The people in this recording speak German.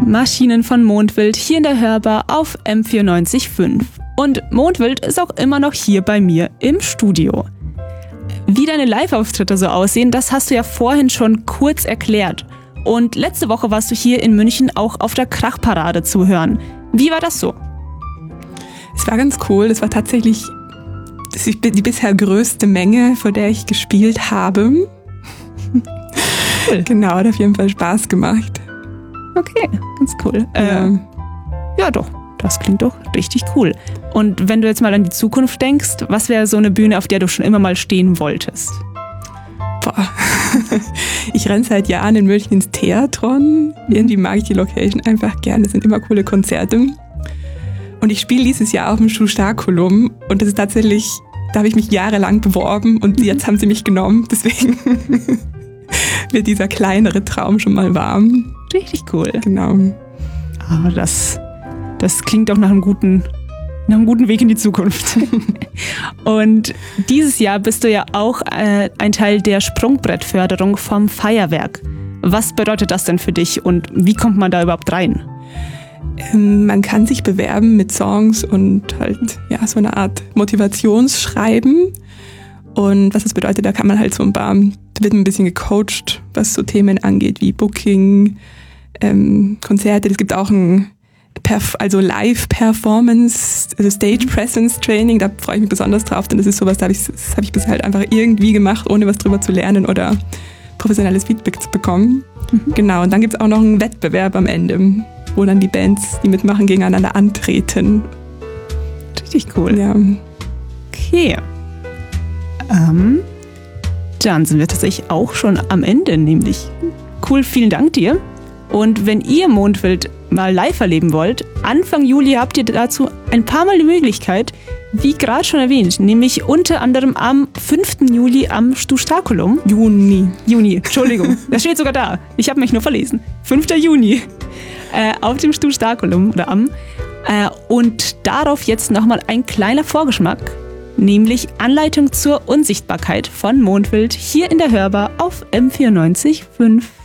Maschinen von Mondwild hier in der Hörbar auf M94.5. Und Mondwild ist auch immer noch hier bei mir im Studio. Wie deine Live-Auftritte so aussehen, das hast du ja vorhin schon kurz erklärt. Und letzte Woche warst du hier in München auch auf der Krachparade zu hören. Wie war das so? Es war ganz cool. Es war tatsächlich die bisher größte Menge, vor der ich gespielt habe. Cool. Genau, hat auf jeden Fall Spaß gemacht. Okay, ganz cool. Ja doch, das klingt doch richtig cool. Und wenn du jetzt mal an die Zukunft denkst, was wäre so eine Bühne, auf der du schon immer mal stehen wolltest? Boah, ich renne seit Jahren in München ins Theatron. Irgendwie mag ich die Location einfach gerne. Das sind immer coole Konzerte. Und ich spiele dieses Jahr auf dem Schuh-Starkulum. Und das ist tatsächlich, da habe ich mich jahrelang beworben und jetzt haben sie mich genommen. Deswegen wird dieser kleinere Traum schon mal warm. Richtig cool. Genau. Aber das klingt auch nach einem guten Weg in die Zukunft. Und dieses Jahr bist du ja auch ein Teil der Sprungbrettförderung vom Feuerwerk. Was bedeutet das denn für dich und wie kommt man da überhaupt rein? Man kann sich bewerben mit Songs und halt so eine Art Motivationsschreiben. Und was das bedeutet, da kann man halt da wird ein bisschen gecoacht, was so Themen angeht wie Booking, Konzerte. Es gibt auch ein Live-Performance, also Stage-Presence-Training, da freue ich mich besonders drauf, denn das ist sowas, das habe ich bisher halt einfach irgendwie gemacht, ohne was drüber zu lernen oder professionelles Feedback zu bekommen. Mhm. Genau, und dann gibt es auch noch einen Wettbewerb am Ende, wo dann die Bands, die mitmachen, gegeneinander antreten. Richtig cool. Ja. Okay. Dann sind wir tatsächlich auch schon am Ende, nämlich. Cool, vielen Dank dir. Und wenn ihr Mondwild mal live erleben wollt, Anfang Juli habt ihr dazu ein paar Mal die Möglichkeit, wie gerade schon erwähnt, nämlich unter anderem am 5. Juli am Schuh-Starkulum. Juni, Entschuldigung, das steht sogar da. Ich habe mich nur verlesen. 5. Juni auf dem Schuh-Starkulum oder am. Und darauf jetzt nochmal ein kleiner Vorgeschmack, nämlich Anleitung zur Unsichtbarkeit von Mondwild hier in der Hörbar auf M94.5.